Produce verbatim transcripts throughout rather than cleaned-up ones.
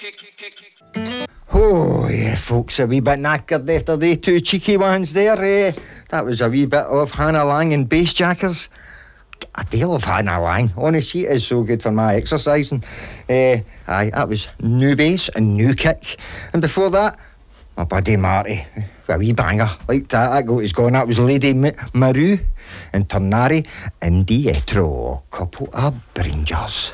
Oh, yeah, folks, a wee bit knackered after the two cheeky ones there. Uh, that was a wee bit of Hannah Lang and Bassjackers. I do love Hannah Lang. Honestly, she is so good for my exercising. Uh, aye, that was New Bass and New Kick. And before that, my buddy Marty. A wee banger like that. That goat is gone. That was Lady M- Maru and Tornari and Dietro. Couple of bringers.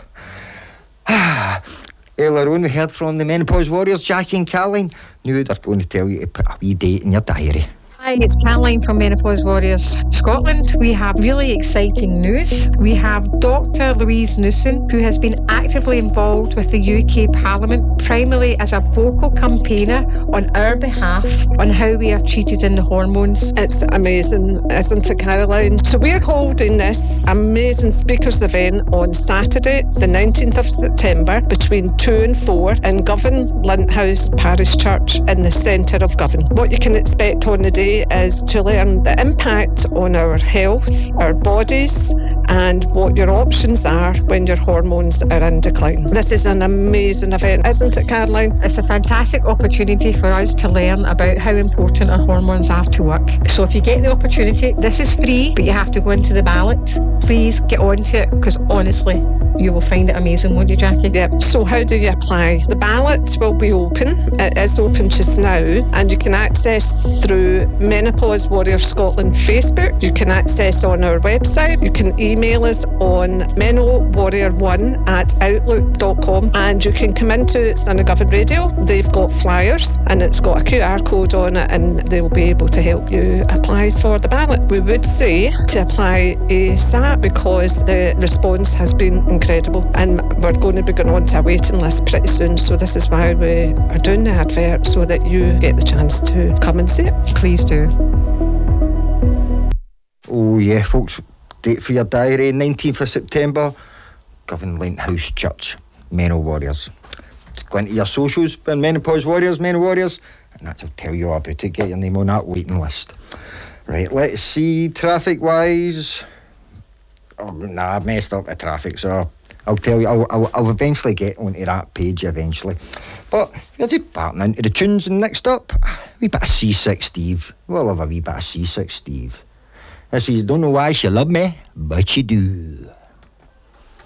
Ah. Earlier on we heard from the Menopause Warriors, Jackie and Caroline. Now they're going to tell you to put a wee date in your diary. Hi, it's Caroline from Menopause Warriors Scotland. We have really exciting news. We have Doctor Louise Newson, who has been actively involved with the U K Parliament, primarily as a vocal campaigner on our behalf on how we are treated in the hormones. It's amazing, isn't it, Caroline? So we're holding this amazing speakers event on Saturday, the nineteenth of September, between two and four in Govan, Linthouse Parish Church in the centre of Govan. What you can expect on the day is to learn the impact on our health, our bodies, and what your options are when your hormones are in decline. This is an amazing event, isn't it, Caroline? It's a fantastic opportunity for us to learn about how important our hormones are to work. So if you get the opportunity, this is free, but you have to go into the ballot. Please get onto it, because honestly, you will find it amazing, won't you, Jackie? Yep. So how do you apply? The ballot will be open. It is open just now, and you can access through Menopause Warrior Scotland Facebook. You can access on our website. You can email us on menowarrior one at outlook dot com, and you can come into Sunnygovan Radio. They've got flyers and it's got a Q R code on it, and they'll be able to help you apply for the ballot. We would say to apply ASAP because the response has been incredible, and we're going to be going on to a waiting list pretty soon, so this is why we are doing the advert, so that you get the chance to come and see it. Please do. Oh yeah, folks, date for your diary, nineteenth of September, Govan Linthouse Church, Meno Warriors. Go into your socials, Menopause Warriors, Meno Warriors, and that'll tell you all about it. Get your name on that waiting list. Right, let's see, traffic-wise. Oh, nah, I've messed up the traffic, so I'll tell you, I'll, I'll, I'll eventually get onto that page eventually. But we're just parting into the tunes, and next up, a wee bit of C six Steve. We'll have a wee bit of C six Steve. This is Don't Know Why She Loved Me, But She Do.